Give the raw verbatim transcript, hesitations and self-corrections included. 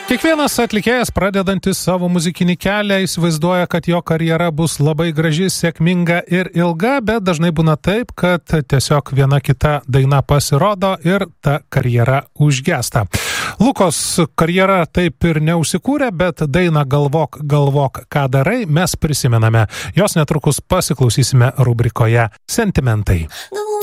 Kiekvienas atlikėjas, pradedantis savo muzikinį kelią, įsivaizduoja, kad jo karjera bus labai graži, sėkminga ir ilga, bet dažnai būna taip, kad tiesiog viena kita daina pasirodo ir ta karjera užgesta. Lukos karjera taip ir neužsikūrė, bet dainą Galvok, galvok, ką darai mes prisimename. Jos netrukus pasiklausysime rubrikoje Sentimentai.